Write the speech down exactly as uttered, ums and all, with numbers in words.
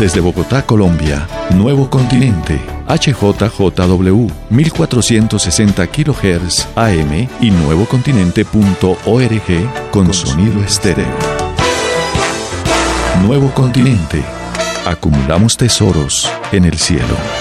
Desde Bogotá, Colombia, Nuevo Continente, H J J W, mil cuatrocientos sesenta kilohertz A M y nuevocontinente punto org con sonido estéreo. Nuevo Continente. Acumulamos tesoros en el cielo.